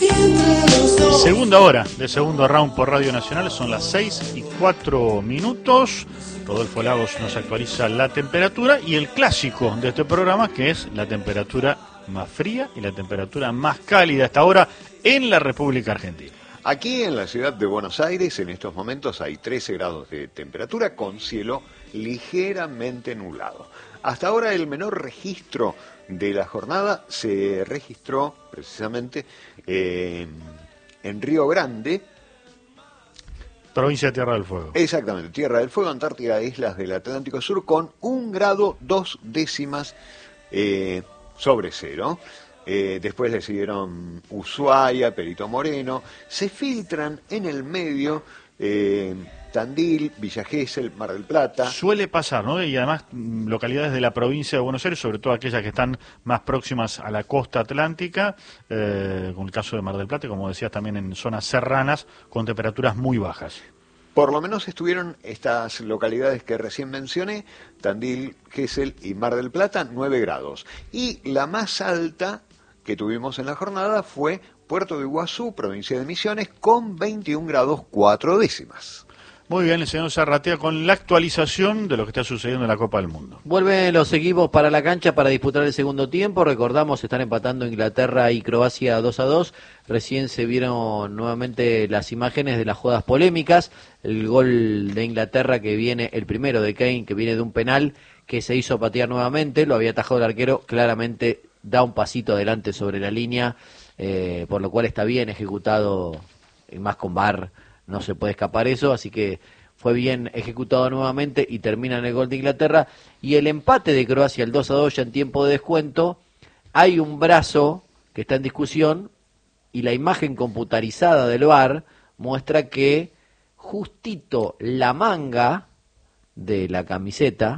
Segunda hora de segundo round por Radio Nacional, son las 6:04. Rodolfo Lagos nos actualiza la temperatura y el clásico de este programa, que es la temperatura más fría y la temperatura más cálida hasta ahora en la República Argentina. Aquí en la ciudad de Buenos Aires en estos momentos hay 13 grados de temperatura con cielo ligeramente nublado. Hasta ahora el menor registro de la jornada se registró precisamente en Río Grande, provincia de Tierra del Fuego. Exactamente, Tierra del Fuego, Antártida, islas del Atlántico Sur, con 1 grado 2 décimas sobre cero. Después le siguieron Ushuaia, Perito Moreno. Se filtran en el medio Tandil, Villa Gesell, Mar del Plata. Suele pasar, ¿no? Y además localidades de la provincia de Buenos Aires, sobre todo aquellas que están más próximas a la costa atlántica, con el caso de Mar del Plata, como decías, también en zonas serranas, con temperaturas muy bajas. Por lo menos estuvieron estas localidades que recién mencioné, Tandil, Gesell y Mar del Plata, 9 grados. Y la más alta que tuvimos en la jornada fue Puerto de Iguazú, provincia de Misiones, con 21 grados 4 décimas. Muy bien, el señor Zarratea con la actualización de lo que está sucediendo en la Copa del Mundo. Vuelven los equipos para la cancha para disputar el segundo tiempo. Recordamos, están empatando Inglaterra y Croacia 2-2. Recién se vieron nuevamente las imágenes de las jugadas polémicas. El gol de Inglaterra que viene, el primero de Kane, que viene de un penal que se hizo patear nuevamente. Lo había atajado el arquero, claramente da un pasito adelante sobre la línea, por lo cual está bien ejecutado, y más con VAR. No se puede escapar eso, así que fue bien ejecutado nuevamente y termina en el gol de Inglaterra. Y el empate de Croacia, el 2-2 ya en tiempo de descuento, hay un brazo que está en discusión y la imagen computarizada del VAR muestra que justito la manga de la camiseta,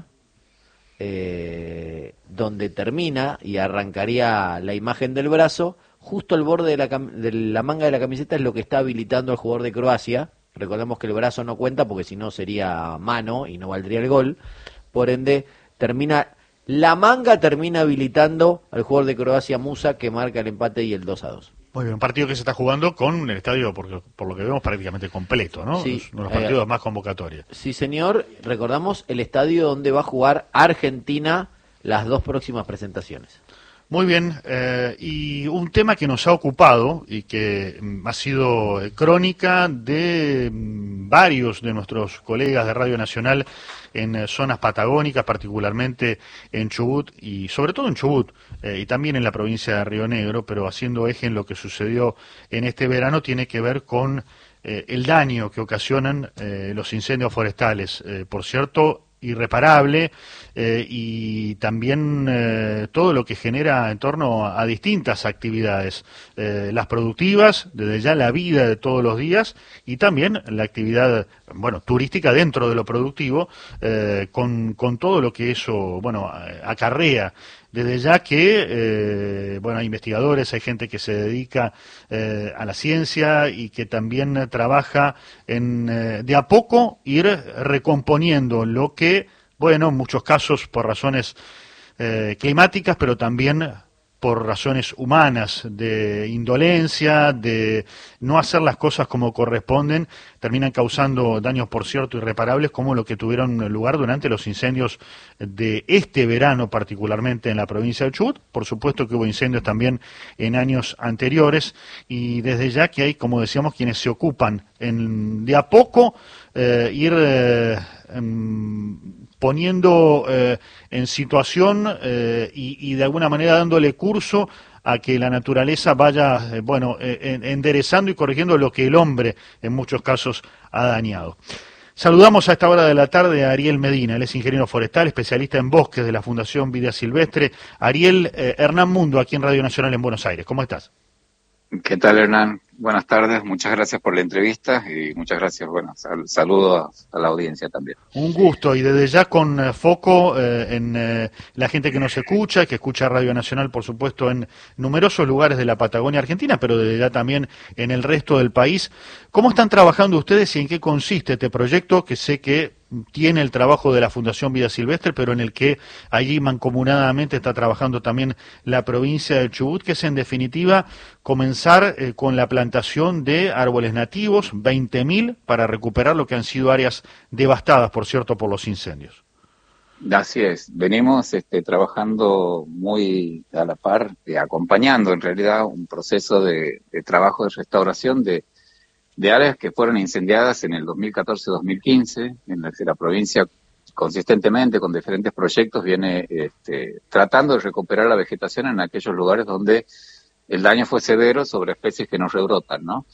donde termina y arrancaría la imagen del brazo, justo el borde de la manga de la camiseta es lo que está habilitando al jugador de Croacia. Recordemos que el brazo no cuenta porque si no sería mano y no valdría el gol. Por ende, la manga termina habilitando al jugador de Croacia, Musa, que marca el empate y el 2-2. Muy bien, un partido que se está jugando con el estadio, por lo que vemos, prácticamente completo, ¿no? Sí, uno de los partidos más convocatorios. Sí, señor. Recordamos el estadio donde va a jugar Argentina las 2 próximas presentaciones. Muy bien, y un tema que nos ha ocupado y que ha sido crónica de varios de nuestros colegas de Radio Nacional en zonas patagónicas, particularmente en Chubut y sobre todo en Chubut y también en la provincia de Río Negro, pero haciendo eje en lo que sucedió en este verano, tiene que ver con el daño que ocasionan los incendios forestales. Por cierto, irreparable, y también todo lo que genera en torno a distintas actividades, las productivas, desde ya la vida de todos los días, y también la actividad, turística dentro de lo productivo, con todo lo que eso, acarrea. Desde ya que, hay investigadores, hay gente que se dedica a la ciencia y que también trabaja en, de a poco, ir recomponiendo lo que, en muchos casos por razones climáticas, pero también por razones humanas, de indolencia, de no hacer las cosas como corresponden, terminan causando daños, por cierto, irreparables, como lo que tuvieron lugar durante los incendios de este verano, particularmente en la provincia de Chubut. Por supuesto que hubo incendios también en años anteriores, y desde ya que hay, como decíamos, quienes se ocupan en de a poco ir poniendo en situación y de alguna manera dándole curso a que la naturaleza vaya enderezando y corrigiendo lo que el hombre en muchos casos ha dañado. Saludamos a esta hora de la tarde a Ariel Medina, él es ingeniero forestal, especialista en bosques de la Fundación Vida Silvestre. Ariel, Hernán Mundo, aquí en Radio Nacional en Buenos Aires, ¿cómo estás? ¿Qué tal, Hernán? Buenas tardes, muchas gracias por la entrevista y muchas gracias, bueno, saludos a la audiencia también. Un gusto, y desde ya con foco en la gente que nos escucha, que escucha Radio Nacional, por supuesto, en numerosos lugares de la Patagonia Argentina, pero desde ya también en el resto del país. ¿Cómo están trabajando ustedes y en qué consiste este proyecto, que sé que tiene el trabajo de la Fundación Vida Silvestre, pero en el que allí mancomunadamente está trabajando también la provincia de Chubut, que es en definitiva comenzar con la plantación de árboles nativos, 20.000, para recuperar lo que han sido áreas devastadas, por cierto, por los incendios? Así es, venimos trabajando muy a la par, acompañando en realidad un proceso de trabajo de restauración de áreas que fueron incendiadas en el 2014-2015, en la que la provincia consistentemente con diferentes proyectos viene tratando de recuperar la vegetación en aquellos lugares donde el daño fue severo sobre especies que no rebrotan, ¿no?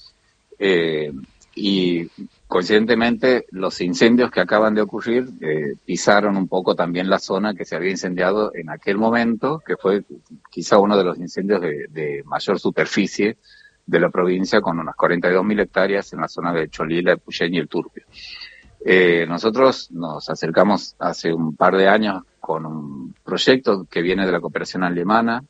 Y coincidentemente los incendios que acaban de ocurrir pisaron un poco también la zona que se había incendiado en aquel momento, que fue quizá uno de los incendios de mayor superficie de la provincia, con unas 42.000 hectáreas en la zona de Cholila, de Puyén y el Turbio. Nosotros nos acercamos hace un par de años con un proyecto que viene de la cooperación alemana,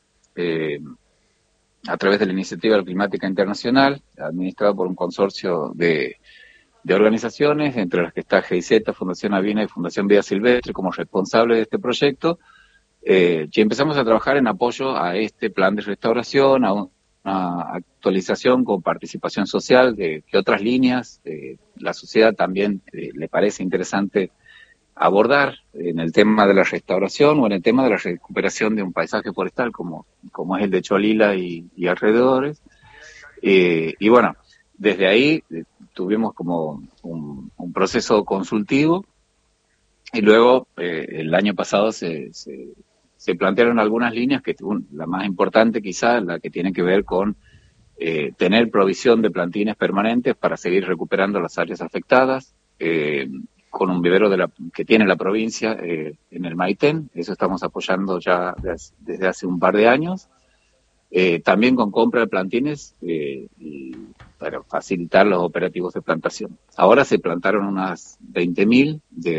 a través de la Iniciativa Climática Internacional, administrado por un consorcio de organizaciones, entre las que está GIZ, Fundación Avina y Fundación Vida Silvestre, como responsables de este proyecto, y empezamos a trabajar en apoyo a este plan de restauración, a una actualización con participación social de que otras líneas la sociedad también le parece interesante abordar en el tema de la restauración o en el tema de la recuperación de un paisaje forestal como es el de Cholila y alrededores. Y bueno, desde ahí tuvimos como un proceso consultivo, y luego el año pasado se plantearon algunas líneas, que la más importante quizá, la que tiene que ver con tener provisión de plantines permanentes para seguir recuperando las áreas afectadas, con un vivero que tiene la provincia en el Maitén. Eso estamos apoyando ya desde hace un par de años. También con compra de plantines y para facilitar los operativos de plantación. Ahora se plantaron unas 20.000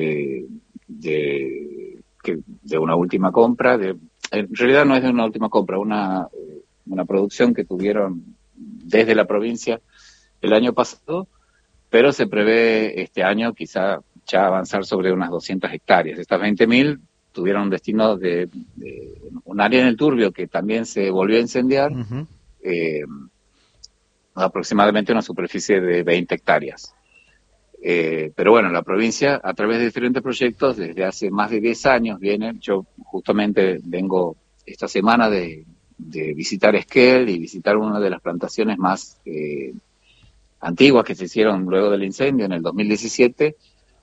de una última compra. En realidad no es de una última compra, una producción que tuvieron desde la provincia el año pasado, pero se prevé este año quizá ya avanzar sobre unas 200 hectáreas. Estas 20.000 tuvieron un destino de un área en el Turbio que también se volvió a incendiar, Uh-huh. Aproximadamente una superficie de 20 hectáreas. Pero bueno, la provincia, a través de diferentes proyectos, desde hace más de 10 años yo justamente vengo esta semana de visitar Esquel y visitar una de las plantaciones más antiguas que se hicieron luego del incendio en el 2017,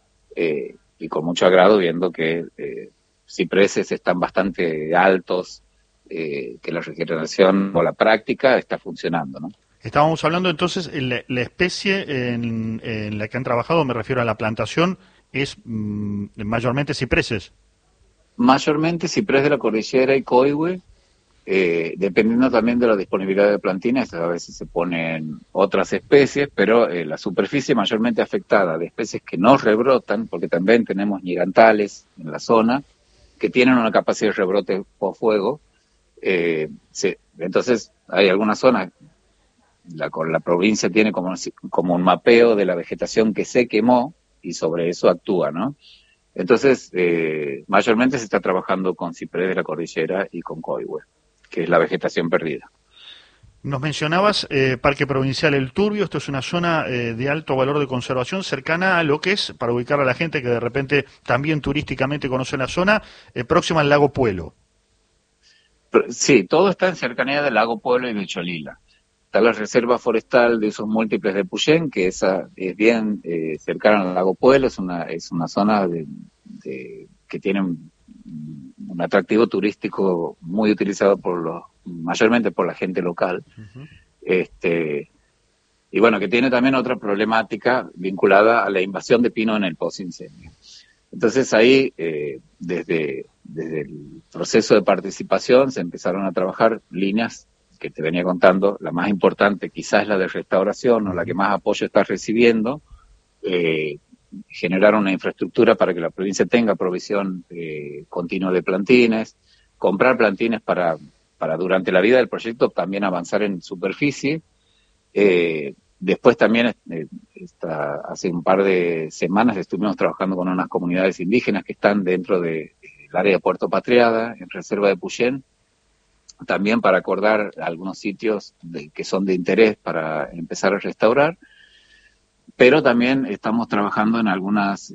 y con mucho agrado viendo que cipreses están bastante altos, que la regeneración o la práctica está funcionando, ¿no? Estábamos hablando entonces, la especie en la que han trabajado, me refiero a la plantación, es mayormente cipreses. Mayormente ciprés de la cordillera y coihue, dependiendo también de la disponibilidad de plantines, a veces se ponen otras especies, pero la superficie mayormente afectada de especies que no rebrotan, porque también tenemos ñirantales en la zona, que tienen una capacidad de rebrote por fuego. Entonces hay algunas zonas, la provincia tiene como un mapeo de la vegetación que se quemó y sobre eso actúa, ¿no? Entonces, mayormente se está trabajando con ciprés de la cordillera y con coihue, que es la vegetación perdida. Nos mencionabas Parque Provincial El Turbio. Esto es una zona de alto valor de conservación, cercana a lo que es, para ubicar a la gente que de repente también turísticamente conoce la zona, próxima al lago Puelo. Sí, todo está en cercanía del lago Puelo y de Cholila. Está la reserva forestal de usos múltiples de Puyén, que esa es bien cercana al lago Puelo, es una zona que tiene un atractivo turístico muy utilizado mayormente por la gente local. Uh-huh. Y bueno, que tiene también otra problemática vinculada a la invasión de pino en el post-incendio. Entonces ahí, desde el proceso de participación, se empezaron a trabajar líneas que te venía contando, la más importante quizás es la de restauración, o la que más apoyo está recibiendo, generar una infraestructura para que la provincia tenga provisión continua de plantines, comprar plantines para durante la vida del proyecto también avanzar en superficie. Después también, hace un par de semanas estuvimos trabajando con unas comunidades indígenas que están dentro del área de Puerto Patriada, en Reserva de Puyén, también para acordar algunos sitios que son de interés para empezar a restaurar, pero también estamos trabajando en algunas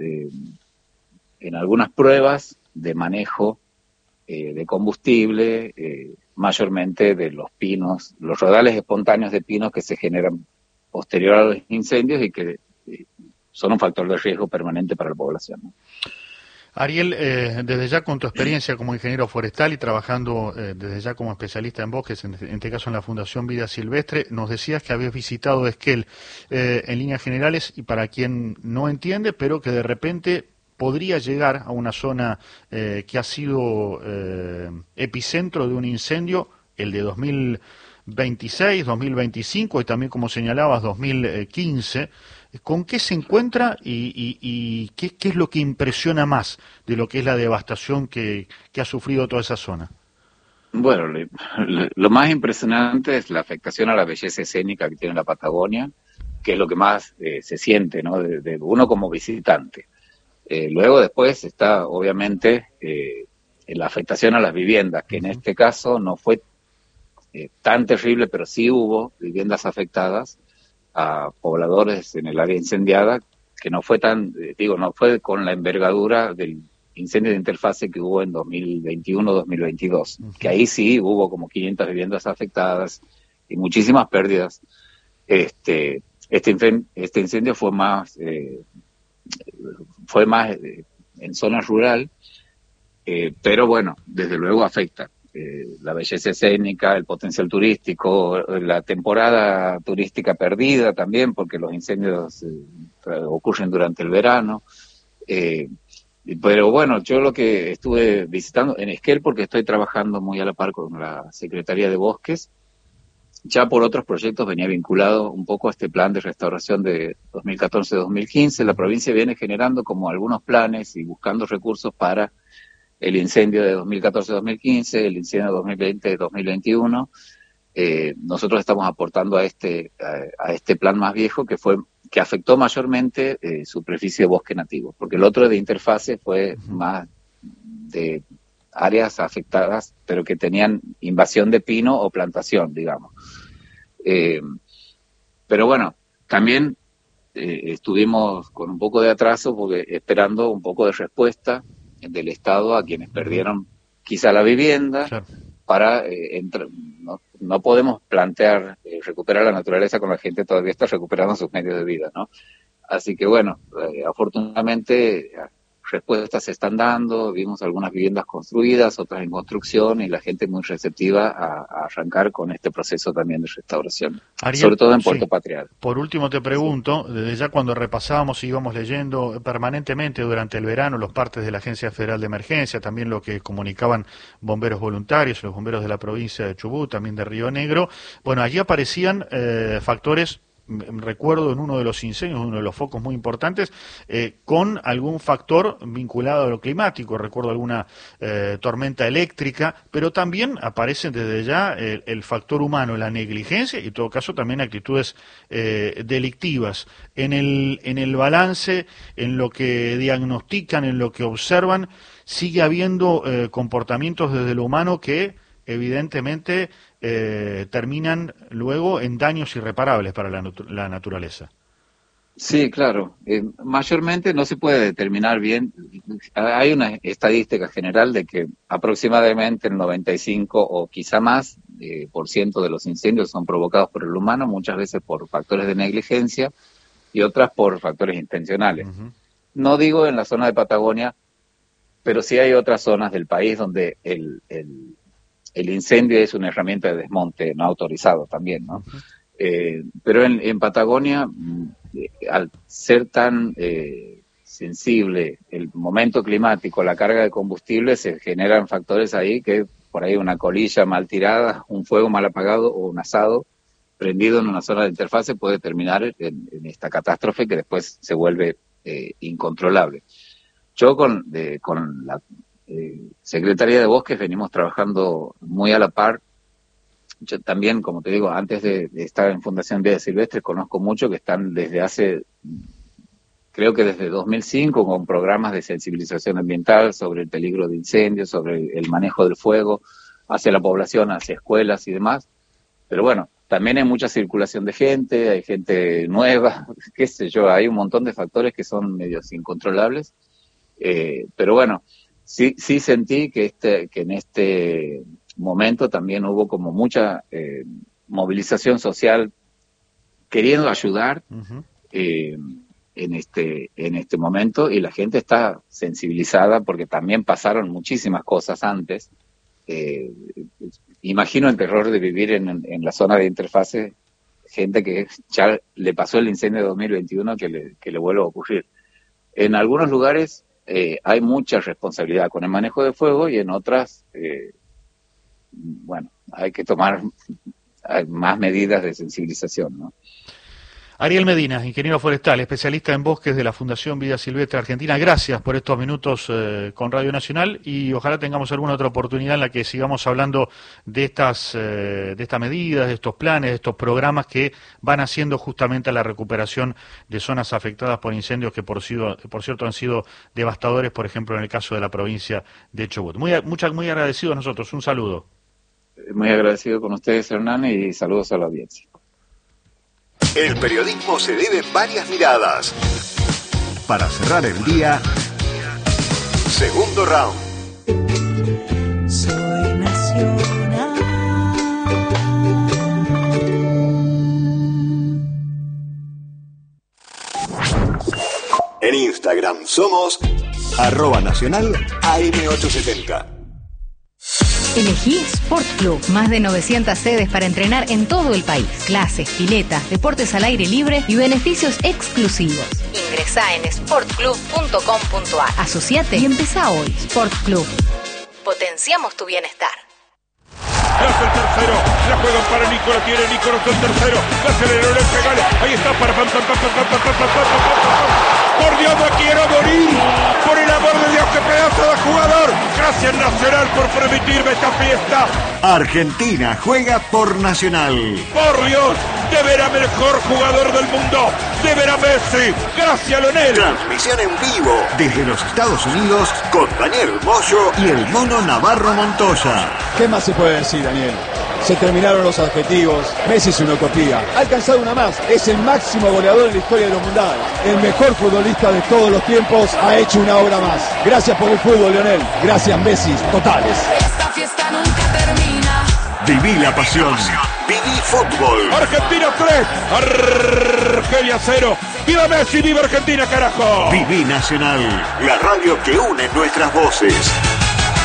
pruebas de manejo de combustible, mayormente de los pinos, los rodales espontáneos de pinos que se generan posterior a los incendios y que son un factor de riesgo permanente para la población, ¿no? Ariel, desde ya con tu experiencia como ingeniero forestal y trabajando desde ya como especialista en bosques, en este caso en la Fundación Vida Silvestre, nos decías que habías visitado Esquel en líneas generales y para quien no entiende, pero que de repente podría llegar a una zona que ha sido epicentro de un incendio, el de 2026, 2025 y también, como señalabas, 2015. ¿Con qué se encuentra y qué es lo que impresiona más de lo que es la devastación que ha sufrido toda esa zona? Bueno, lo más impresionante es la afectación a la belleza escénica que tiene la Patagonia, que es lo que más se siente, ¿no? De uno como visitante. Luego después está, obviamente, la afectación a las viviendas, que en este caso no fue tan terrible, pero sí hubo viviendas afectadas a pobladores en el área incendiada, que no fue no fue con la envergadura del incendio de interfase que hubo en 2021-2022, que ahí sí hubo como 500 viviendas afectadas y muchísimas pérdidas. Este incendio fue más en zona rural, pero bueno, desde luego afecta la belleza escénica, el potencial turístico, la temporada turística perdida también, porque los incendios ocurren durante el verano. Pero bueno, yo lo que estuve visitando en Esquel, porque estoy trabajando muy a la par con la Secretaría de Bosques, ya por otros proyectos venía vinculado un poco a este plan de restauración de 2014-2015. La provincia viene generando como algunos planes y buscando recursos para el incendio de 2014-2015, el incendio de 2020-2021. Nosotros estamos aportando a este plan más viejo que afectó mayormente superficie de bosque nativo, porque el otro de interfase fue más de áreas afectadas, pero que tenían invasión de pino o plantación, digamos. Pero bueno, también estuvimos con un poco de atraso porque esperando un poco de respuesta del Estado a quienes perdieron quizá la vivienda. Claro. Para no podemos plantear recuperar la naturaleza con la gente todavía está recuperando sus medios de vida, ¿no? Así que bueno, afortunadamente respuestas se están dando, vimos algunas viviendas construidas, otras en construcción y la gente muy receptiva a arrancar con este proceso también de restauración, Ariel, sobre todo en Puerto Patriada. Por último te pregunto, desde ya cuando repasábamos y íbamos leyendo permanentemente durante el verano los partes de la Agencia Federal de Emergencia, también lo que comunicaban bomberos voluntarios, los bomberos de la provincia de Chubut, también de Río Negro, bueno, allí aparecían factores. Recuerdo en uno de los incendios, uno de los focos muy importantes, con algún factor vinculado a lo climático, recuerdo alguna tormenta eléctrica, pero también aparece desde ya el factor humano, la negligencia y en todo caso también actitudes delictivas. En el balance, en lo que diagnostican, en lo que observan, sigue habiendo comportamientos desde lo humano que evidentemente terminan luego en daños irreparables para la naturaleza. Sí, claro. Mayormente no se puede determinar bien. Hay una estadística general de que aproximadamente el 95 o quizá más por ciento de los incendios son provocados por el humano, muchas veces por factores de negligencia y otras por factores intencionales. Uh-huh. No digo en la zona de Patagonia, pero sí hay otras zonas del país donde el incendio es una herramienta de desmonte no autorizado también, ¿no? Uh-huh. Pero en Patagonia, al ser tan sensible el momento climático, la carga de combustible, se generan factores ahí que por ahí una colilla mal tirada, un fuego mal apagado o un asado prendido en una zona de interfase puede terminar en esta catástrofe que después se vuelve incontrolable. Yo con la Secretaría de Bosques venimos trabajando muy a la par. Yo también, como te digo, antes de estar en Fundación Vida Silvestre, conozco mucho que están creo que desde 2005, con programas de sensibilización ambiental sobre el peligro de incendios, sobre el manejo del fuego hacia la población, hacia escuelas y demás. Pero bueno, también hay mucha circulación de gente, hay gente nueva, qué sé yo, hay un montón de factores que son medios incontrolables. Pero bueno, sí sentí que en este momento también hubo como mucha movilización social queriendo ayudar. Uh-huh. En este momento, y la gente está sensibilizada porque también pasaron muchísimas cosas antes. Imagino el terror de vivir en la zona de interfase, gente que ya le pasó el incendio de 2021 que le vuelva a ocurrir. En algunos lugares hay mucha responsabilidad con el manejo de fuego y en otras, bueno, hay que tomar más medidas de sensibilización, ¿no? Ariel Medina, ingeniero forestal, especialista en bosques de la Fundación Vida Silvestre Argentina. Gracias por estos minutos con Radio Nacional y ojalá tengamos alguna otra oportunidad en la que sigamos hablando de estas medidas, de estos planes, de estos programas que van haciendo justamente a la recuperación de zonas afectadas por incendios que por cierto han sido devastadores, por ejemplo en el caso de la provincia de Chubut. Muy agradecidos a nosotros. Un saludo. Muy agradecido con ustedes, Hernán, y saludos a la audiencia. El periodismo se debe en varias miradas. Para cerrar el día, segundo round. Soy nacional. En Instagram somos @nacional AM870. Elegí Sport Club, más de 900 sedes para entrenar en todo el país. Clases, piletas, deportes al aire libre y beneficios exclusivos. Ingresá en sportclub.com.ar. Asociate y empezá hoy. Sport Club. Potenciamos tu bienestar. Hace el tercero, la juegan para Nico, la tiene Nico, el tercero, la aceleró, le pegale, ahí está, por Dios, me quiero morir, por el amor de Dios, qué pedazo de jugador. Gracias Nacional por permitirme esta fiesta. Argentina juega por Nacional. Por Dios, de ver a mejor jugador del mundo, de ver a Messi. Gracias, Leonel. Transmisión en vivo desde los Estados Unidos con Daniel Moyo y el Mono Navarro Montoya. ¿Qué más se puede decir, Daniel? Se terminaron los adjetivos. Messi es una utopía. Ha alcanzado una más. Es el máximo goleador en la historia de los mundiales. El mejor futbolista de todos los tiempos ha hecho una obra más. Gracias por el fútbol, Lionel. Gracias, Messi. Totales. Esta fiesta nunca termina. Viví la pasión. Viví fútbol. Argentina 3, Argelia 0. ¡Viva Messi, viva Argentina, carajo! Viví Nacional. La radio que une nuestras voces.